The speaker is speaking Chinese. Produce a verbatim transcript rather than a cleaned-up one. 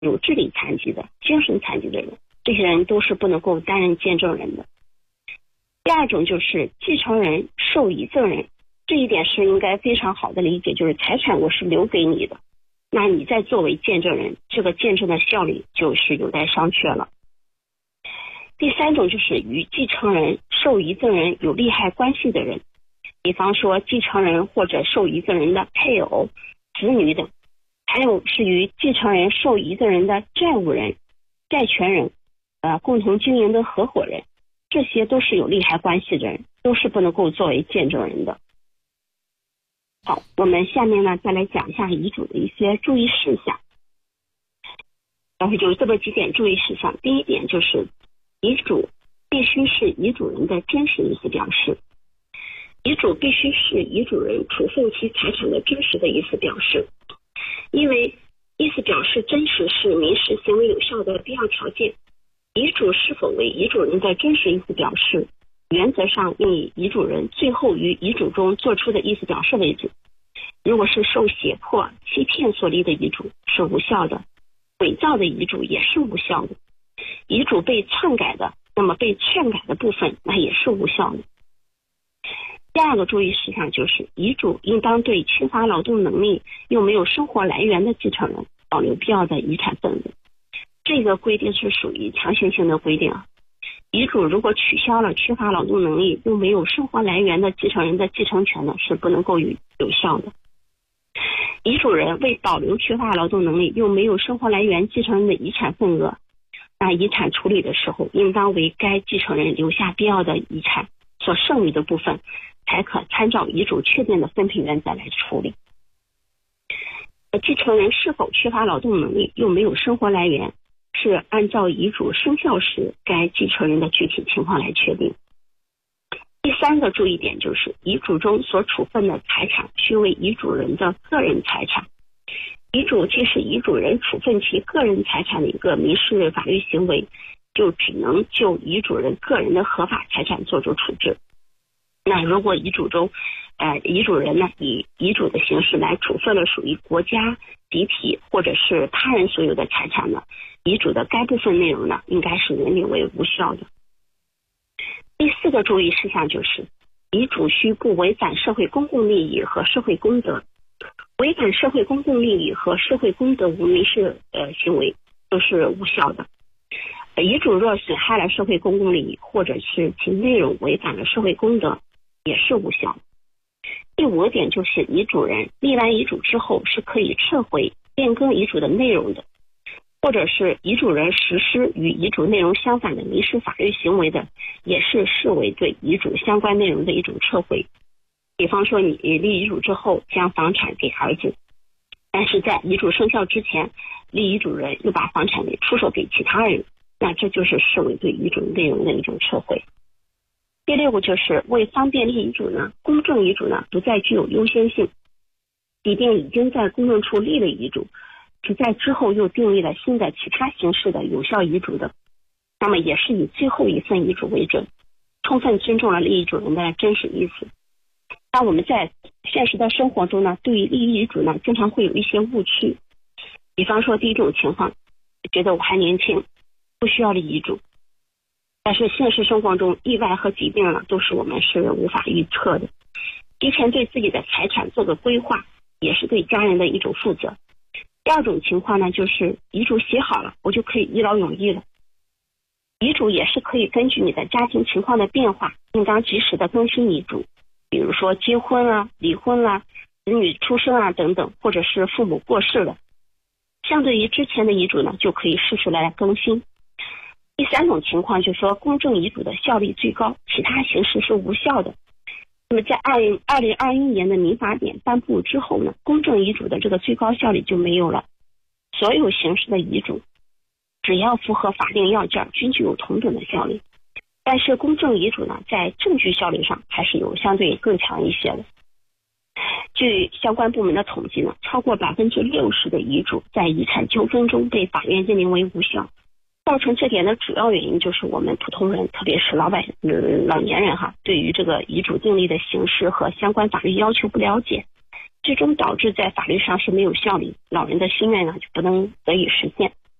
有智力残疾的、精神残疾的人，这些人都是不能够担任见证人的。第二种就是继承人、受遗赠人，这一点是应该非常好的理解，就是财产我是留给你的，那你再作为见证人，这个见证的效力就是有待商榷了。第三种就是与继承人、受遗赠人有利害关系的人，比方说继承人或者受遗赠人的配偶、子女等，还有是与继承人、受遗赠人的债务人、债权人、呃共同经营的合伙人，这些都是有利害关系的人，都是不能够作为见证人的。好，我们下面呢再来讲一下遗嘱的一些注意事项。然后就这么几点注意事项。第一点就是遗嘱必须是遗嘱人的真实意思表示，遗嘱必须是遗嘱人处分其财产的真实的意思表示，因为意思表示真实是民事行为有效的必要条件。遗嘱是否为遗嘱人的真实意思表示，原则上应以遗嘱人最后于遗嘱中做出的意思表示为主。如果是受胁迫、欺骗所立的遗嘱是无效的，伪造的遗嘱也是无效的。遗嘱被篡改的，那么被劝改的部分那也是无效的。第二个注意事项就是遗嘱应当对缺乏劳动能力又没有生活来源的继承人保留必要的遗产份额。这个规定是属于强行性的规定啊。遗嘱如果取消了缺乏劳动能力又没有生活来源的继承人的继承权呢，是不能够有效的。遗嘱人为保留缺乏劳动能力又没有生活来源继承人的遗产份额，那遗产处理的时候应当为该继承人留下必要的遗产，所剩余的部分才可参照遗嘱确定的分配原则来处理。继承人是否缺乏劳动能力又没有生活来源，是按照遗嘱生效时该继承人的具体情况来确定。第三个注意点就是遗嘱中所处分的财产须为遗嘱人的个人财产。遗嘱既是遗嘱人处分其个人财产的一个民事法律行为，就只能就遗嘱人个人的合法财产做出处置。那如果遗嘱中呃，遗嘱人呢以遗嘱的形式来处分了属于国家、集体或者是他人所有的财产呢，遗嘱的该部分内容呢应该是认定为无效的。第四个注意事项就是遗嘱须不违反社会公共利益和社会公德。违反社会公共利益和社会公德无民事呃行为都是无效的。遗嘱若损害了社会公共利益，或者是其内容违反了社会公德，也是无效。第五个点就是遗嘱人立完遗嘱之后是可以撤回、变更遗嘱的内容的，或者是遗嘱人实施与遗嘱内容相反的民事法律行为的，也是视为对遗嘱相关内容的一种撤回。比方说你立遗嘱之后将房产给儿子，但是在遗嘱生效之前，立遗嘱人又把房产给出售给其他人，那这就是视为对遗嘱内容的一种撤回。第六个就是为方便立遗嘱呢，公证遗嘱呢不再具有优先性。即便已经在公证处立了遗嘱，只在之后又订立了新的其他形式的有效遗嘱的，那么也是以最后一份遗嘱为准，充分尊重了立遗嘱人的真实意思。那我们在现实的生活中呢，对于立遗嘱呢经常会有一些误区。比方说第一种情况，觉得我还年轻，不需要立遗嘱，但是现实生活中意外和疾病呢都是我们是无法预测的。提前对自己的财产做个规划，也是对家人的一种负责。第二种情况呢，就是遗嘱写好了，我就可以一劳永逸了。遗嘱也是可以根据你的家庭情况的变化，应当及时的更新遗嘱，比如说结婚啊、离婚啊、子女出生啊等等，或者是父母过世了，相对于之前的遗嘱呢，就可以适时来更新。第三种情况就是说，公证遗嘱的效力最高，其他形式是无效的。那么在二零二零二一年的民法典颁布之后呢，公证遗嘱的这个最高效力就没有了。所有形式的遗嘱，只要符合法定要件，均具有同等的效力。但是公证遗嘱呢，在证据效力上还是有相对更强一些的。据相关部门的统计呢，超过百分之六十的遗嘱在遗产纠纷中被法院认定为无效。造成这点的主要原因就是我们普通人，特别是老百嗯老年人哈，对于这个遗嘱订立的形式和相关法律要求不了解，最终导致在法律上是没有效力，老人的心愿呢就不能得以实现。